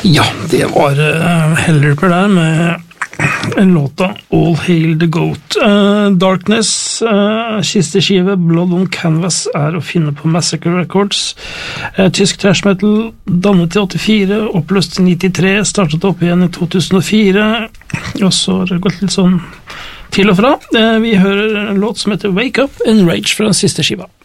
Ja, det var Hellripper der med en låta All Hail the Goat. Darkness, kisteskive Blood on Canvas å finne på Massacre Records. Tysk thrash metal, dannet i 84, oppløst i 93, startet opp igjen i 2004, og så har det gått litt sånn til og fra. Vi hører en låt som heter Wake Up and Rage fra den siste skiva.